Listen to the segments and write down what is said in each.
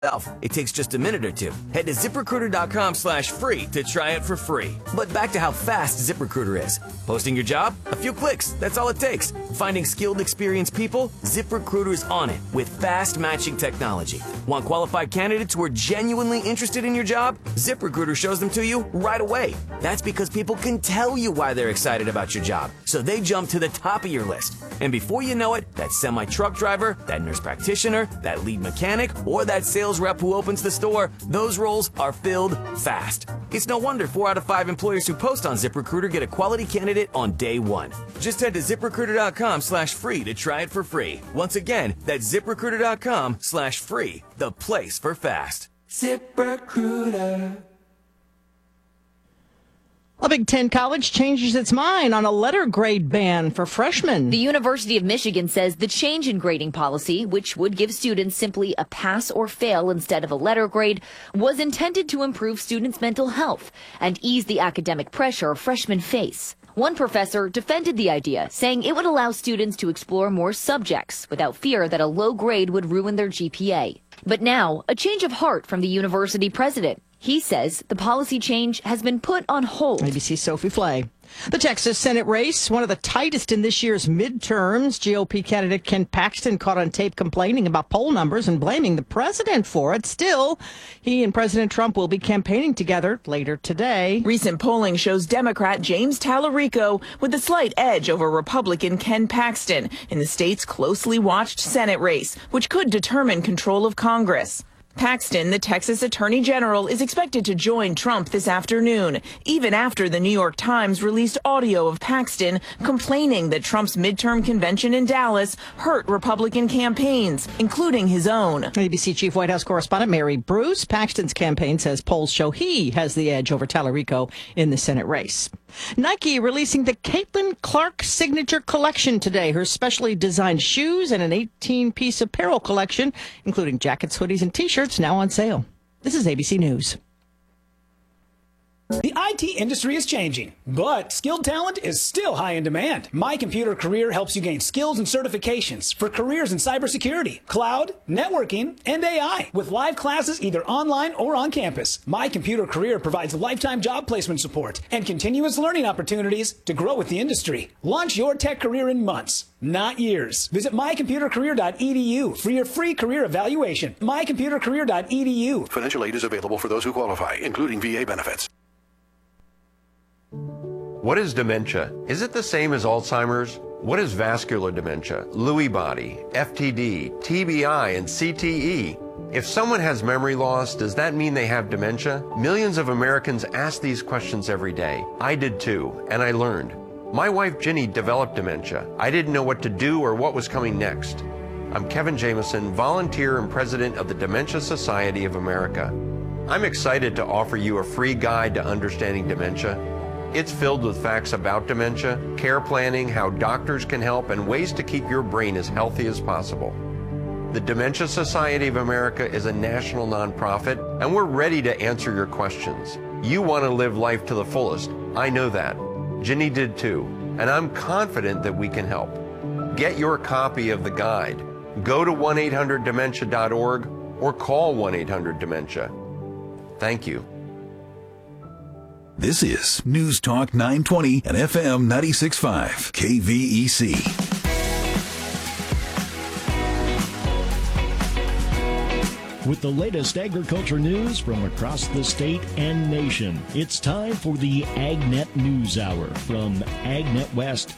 It takes just a minute or two. Head to ZipRecruiter.com/free to try it for free. But back to how fast ZipRecruiter is. Posting your job? A few clicks. That's all it takes. Finding skilled, experienced people? ZipRecruiter's on it with fast matching technology. Want qualified candidates who are genuinely interested in your job? ZipRecruiter shows them to you right away. That's because people can tell you why they're excited about your job. So they jump to the top of your list. And before you know it, that semi-truck driver, that nurse practitioner, that lead mechanic, or that sales rep who opens the store, those roles are filled fast. It's no wonder 4 out of 5 employers who post on ZipRecruiter get a quality candidate on day one. Just head to ZipRecruiter.com/free to try it for free. Once again, that's ZipRecruiter.com/free, the place for fast. ZipRecruiter. A Big Ten college changes its mind on a letter grade ban for freshmen. The University of Michigan says the change in grading policy, which would give students simply a pass or fail instead of a letter grade, was intended to improve students' mental health and ease the academic pressure freshmen face. One professor defended the idea, saying it would allow students to explore more subjects without fear that a low grade would ruin their GPA. But now, a change of heart from the university president. He says the policy change has been put on hold. ABC's Sophie Flay. The Texas Senate race, one of the tightest in this year's midterms. GOP candidate Ken Paxton caught on tape complaining about poll numbers and blaming the president for it. Still, he and President Trump will be campaigning together later today. Recent polling shows Democrat James Tallarico with a slight edge over Republican Ken Paxton in the state's closely watched Senate race, which could determine control of Congress. Paxton, the Texas Attorney General, is expected to join Trump this afternoon, even after the New York Times released audio of Paxton complaining that Trump's midterm convention in Dallas hurt Republican campaigns, including his own. ABC Chief White House correspondent Mary Bruce. Paxton's campaign says polls show he has the edge over Tallarico in the Senate race. Nike releasing the Caitlin Clark Signature Collection today. Her specially designed shoes and an 18-piece apparel collection, including jackets, hoodies, and T-shirts, now on sale. This is ABC News. The IT industry is changing, but skilled talent is still high in demand. My Computer Career helps you gain skills and certifications for careers in cybersecurity, cloud, networking, and AI, with live classes either online or on campus. My Computer Career provides lifetime job placement support and continuous learning opportunities to grow with the industry. Launch your tech career in months, not years. Visit mycomputercareer.edu for your free career evaluation. mycomputercareer.edu. Financial aid is available for those who qualify, including VA benefits. What is dementia? Is it the same as Alzheimer's? What is vascular dementia, Lewy body, FTD, TBI, and CTE? If someone has memory loss, does that mean they have dementia? Millions of Americans ask these questions every day. I did too, and I learned. My wife Ginny developed dementia. I didn't know what to do or what was coming next. I'm Kevin Jameson, volunteer and president of the Dementia Society of America. I'm excited to offer you a free guide to understanding dementia. It's filled with facts about dementia, care planning, how doctors can help, and ways to keep your brain as healthy as possible. The Dementia Society of America is a national nonprofit, and we're ready to answer your questions. You want to live life to the fullest. I know that. Ginny did too, and I'm confident that we can help. Get your copy of the guide. Go to 1-800-DEMENTIA.org or call 1-800-DEMENTIA. Thank you. This is News Talk 920 and FM 96.5 KVEC. With the latest agriculture news from across the state and nation, it's time for the AgNet News Hour from AgNet West.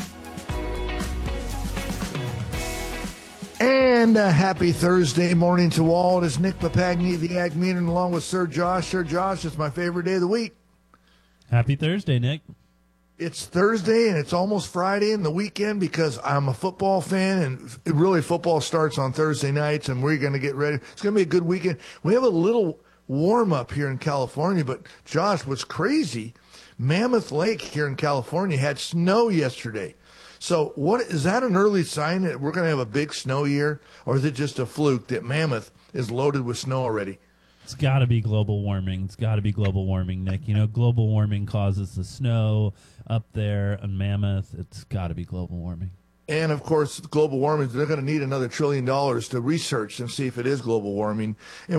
And a happy Thursday morning to all. It is Nick Papagni, the Ag Meaner, along with Sir Josh. Sir Josh, it's my favorite day of the week. Happy Thursday, Nick. It's Thursday, and it's almost Friday in the weekend because I'm a football fan, and really football starts on Thursday nights, and we're going to get ready. It's going to be a good weekend. We have a little warm-up here in California, but, Josh, what's crazy, Mammoth Lake here in California had snow yesterday. So what is that an early sign that we're going to have a big snow year, or is it just a fluke that Mammoth is loaded with snow already? It's got to be global warming. It's got to be global warming, Nick. You know, global warming causes the snow up there on Mammoth. It's got to be global warming. And, of course, global warming, they're going to need another $1 trillion to research and see if it is global warming. And